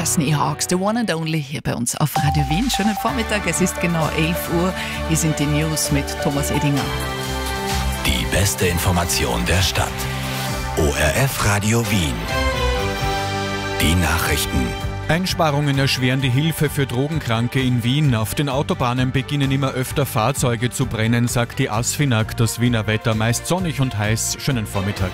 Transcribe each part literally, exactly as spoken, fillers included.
Seahawks, the one and only hier bei uns auf Radio Wien. Schönen Vormittag, es ist genau elf Uhr. Hier sind die News mit Thomas Edinger. Die beste Information der Stadt. O R F Radio Wien. Die Nachrichten. Einsparungen erschweren die Hilfe für Drogenkranke in Wien. Auf den Autobahnen beginnen immer öfter Fahrzeuge zu brennen, sagt die ASFINAG. Das Wiener Wetter meist sonnig und heiß. Schönen Vormittag.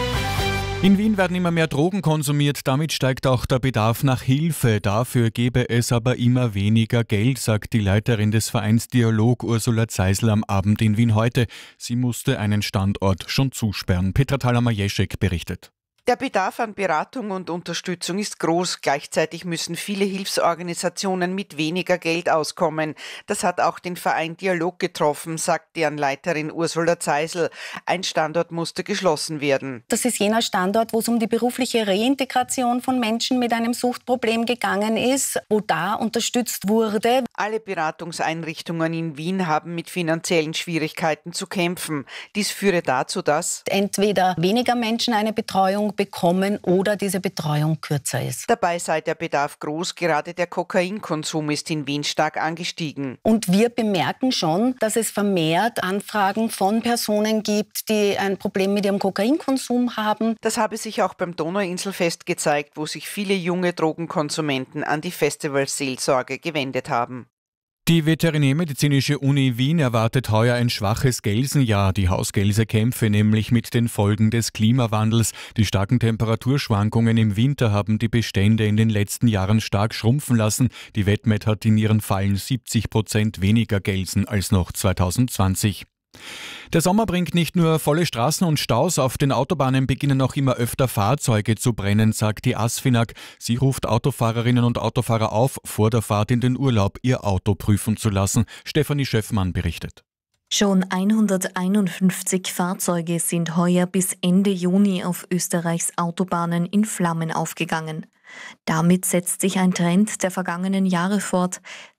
In Wien werden immer mehr Drogen konsumiert, damit steigt auch der Bedarf nach Hilfe. Dafür gebe es aber immer weniger Geld, sagt die Leiterin des Vereins Dialog Ursula Zeisel am Abend in Wien heute. Sie musste einen Standort schon zusperren. Petra Thalhammer-Jeschek berichtet. Der Bedarf an Beratung und Unterstützung ist groß. Gleichzeitig müssen viele Hilfsorganisationen mit weniger Geld auskommen. Das hat auch den Verein Dialog getroffen, sagt deren Leiterin Ursula Zeisel. Ein Standort musste geschlossen werden. Das ist jener Standort, wo es um die berufliche Reintegration von Menschen mit einem Suchtproblem gegangen ist, wo da unterstützt wurde. Alle Beratungseinrichtungen in Wien haben mit finanziellen Schwierigkeiten zu kämpfen. Dies führe dazu, dass entweder weniger Menschen eine Betreuung bekommen oder diese Betreuung kürzer ist. Dabei sei der Bedarf groß, gerade der Kokainkonsum ist in Wien stark angestiegen. Und wir bemerken schon, dass es vermehrt Anfragen von Personen gibt, die ein Problem mit ihrem Kokainkonsum haben. Das habe sich auch beim Donauinselfest gezeigt, wo sich viele junge Drogenkonsumenten an die Festivalseelsorge gewendet haben. Die Veterinärmedizinische Uni Wien erwartet heuer ein schwaches Gelsenjahr. Die Hausgelse kämpfe nämlich mit den Folgen des Klimawandels. Die starken Temperaturschwankungen im Winter haben die Bestände in den letzten Jahren stark schrumpfen lassen. Die Vetmed hat in ihren Fallen siebzig Prozent weniger Gelsen als noch zweitausendzwanzig. Der Sommer bringt nicht nur volle Straßen und Staus, auf den Autobahnen beginnen auch immer öfter Fahrzeuge zu brennen, sagt die ASFINAG. Sie ruft Autofahrerinnen und Autofahrer auf, vor der Fahrt in den Urlaub ihr Auto prüfen zu lassen. Stefanie Schöffmann berichtet. Schon hunderteinundfünfzig Fahrzeuge sind heuer bis Ende Juni auf Österreichs Autobahnen in Flammen aufgegangen. Damit setzt sich ein Trend der vergangenen Jahre fort.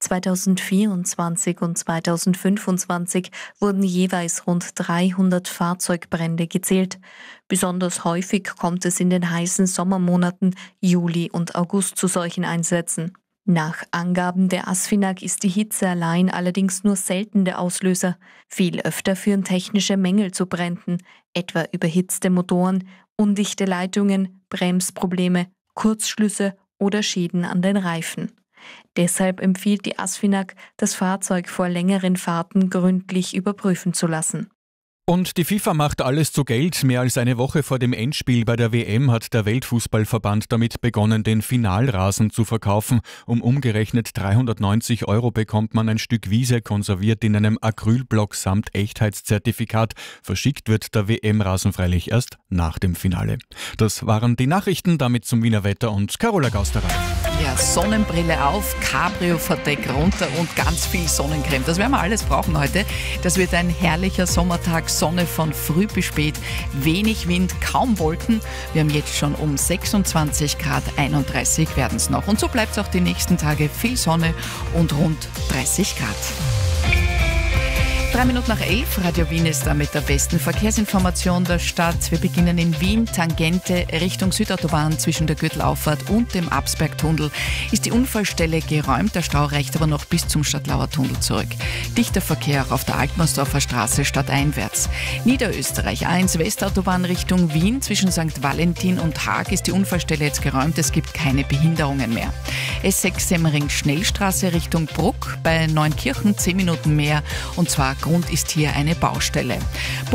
zweitausendvierundzwanzig und zweitausendfünfundzwanzig wurden jeweils rund dreihundert Fahrzeugbrände gezählt. Besonders häufig kommt es in den heißen Sommermonaten Juli und August zu solchen Einsätzen. Nach Angaben der ASFINAG ist die Hitze allein allerdings nur selten der Auslöser. Viel öfter führen technische Mängel zu Bränden, etwa überhitzte Motoren, undichte Leitungen, Bremsprobleme, Kurzschlüsse oder Schäden an den Reifen. Deshalb empfiehlt die ASFINAG, das Fahrzeug vor längeren Fahrten gründlich überprüfen zu lassen. Und die FIFA macht alles zu Geld. Mehr als eine Woche vor dem Endspiel bei der W M hat der Weltfußballverband damit begonnen, den Finalrasen zu verkaufen. Um umgerechnet dreihundertneunzig Euro bekommt man ein Stück Wiese, konserviert in einem Acrylblock samt Echtheitszertifikat. Verschickt wird der W M-Rasen freilich erst nach dem Finale. Das waren die Nachrichten, damit zum Wiener Wetter und Carola Gausterer. Ja, Sonnenbrille auf, Cabrio-Verdeck runter und ganz viel Sonnencreme. Das werden wir alles brauchen heute. Das wird ein herrlicher Sommertag, Sonne von früh bis spät, wenig Wind, kaum Wolken. Wir haben jetzt schon um sechsundzwanzig Grad, einunddreißig werden es noch. Und so bleibt es auch die nächsten Tage, viel Sonne und rund dreißig Grad. Drei Minuten nach elf, Radio Wien ist da mit der besten Verkehrsinformation der Stadt. Wir beginnen in Wien, Tangente Richtung Südautobahn zwischen der Gürtelauffahrt und dem Absbergtunnel. Ist die Unfallstelle geräumt, der Stau reicht aber noch bis zum Stadtlauer Tunnel zurück. Dichter Verkehr auch auf der Altmannsdorfer Straße stadteinwärts. Niederösterreich A eins Westautobahn Richtung Wien zwischen Sankt Valentin und Haag ist die Unfallstelle jetzt geräumt, es gibt keine Behinderungen mehr. S sechs Semmering Schnellstraße Richtung Bruck bei Neunkirchen zehn Minuten mehr und zwar Grund ist hier eine Baustelle.